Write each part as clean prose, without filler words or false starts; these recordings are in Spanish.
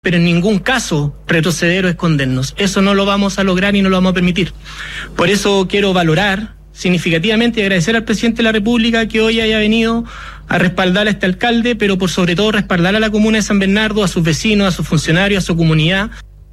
pero en ningún caso retroceder o escondernos. Eso no lo vamos a lograr y no lo vamos a permitir. Por eso quiero valorar significativamente y agradecer al presidente de la República que hoy haya venido a respaldar a este alcalde, pero por sobre todo respaldar a la comuna de San Bernardo, a sus vecinos, a sus funcionarios, a su comunidad.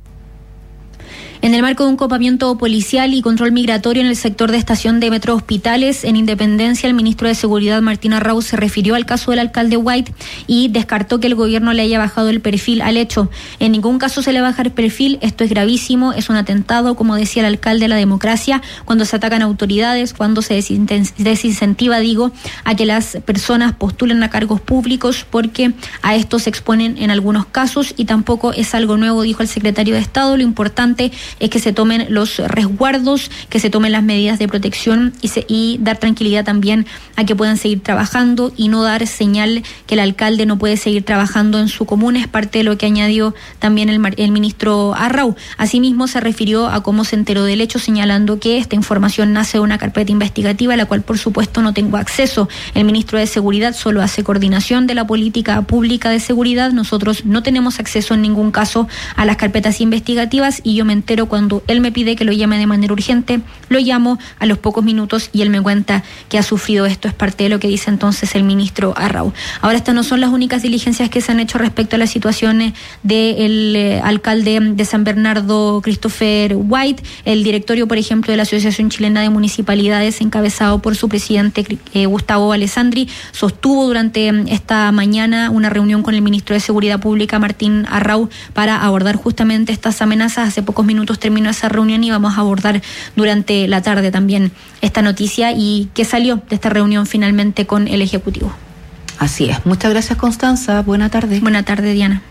En el marco de un copamiento policial y control migratorio en el sector de estación de Metro Hospitales, en Independencia, el ministro de Seguridad, Martín Arrau, se refirió al caso del alcalde White y descartó que el gobierno le haya bajado el perfil al hecho. En ningún caso se le baja el perfil, esto es gravísimo, es un atentado, como decía el alcalde, a la democracia, cuando se atacan autoridades, cuando se desincentiva, a que las personas postulen a cargos públicos, porque a esto se exponen en algunos casos y tampoco es algo nuevo, dijo el secretario de Estado. Lo importante es que se tomen los resguardos, que se tomen las medidas de protección y dar tranquilidad también a que puedan seguir trabajando y no dar señal que el alcalde no puede seguir trabajando en su comuna. Es parte de lo que añadió también el ministro Arrau. Asimismo, se refirió a cómo se enteró del hecho, señalando que esta información nace de una carpeta investigativa a la cual, por supuesto, no tengo acceso. El ministro de Seguridad solo hace coordinación de la política pública de seguridad. Nosotros no tenemos acceso en ningún caso a las carpetas investigativas y yo me entero cuando él me pide que lo llame de manera urgente, lo llamo a los pocos minutos y él me cuenta que ha sufrido esto. Es parte de lo que dice entonces el ministro Arrau. Ahora, estas no son las únicas diligencias que se han hecho respecto a las situaciones del alcalde de San Bernardo, Christopher White. El directorio, por ejemplo, de la Asociación Chilena de Municipalidades, encabezado por su presidente Gustavo Alessandri, sostuvo durante esta mañana una reunión con el ministro de Seguridad Pública, Martín Arrau, para abordar justamente estas amenazas. Hace pocos minutos terminó esa reunión y vamos a abordar durante la tarde también esta noticia y qué salió de esta reunión finalmente con el Ejecutivo. Así es. Muchas gracias, Constanza. Buena tarde. Buena tarde, Diana.